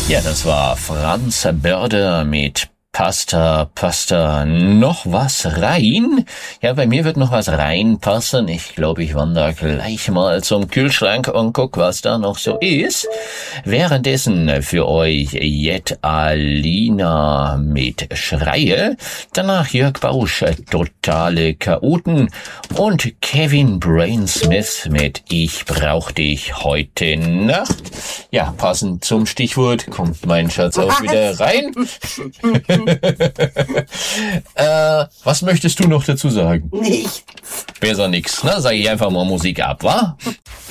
Ja, das war Franz Börder mit Pasta, noch was rein? Ja, bei mir wird noch was reinpassen. Ich glaube, ich wandere gleich mal zum Kühlschrank und guck, was da noch so ist. Währenddessen für euch Jet Alina mit Schreie, danach Jörg Bausch, Totale Chaoten und Kevin Brainsmith mit Ich brauch dich heute Nacht. Ja, passend zum Stichwort kommt mein Schatz auch wieder rein. Was möchtest du noch dazu sagen? Nichts. Besser nix, ne? Sag ich einfach mal Musik ab, wa?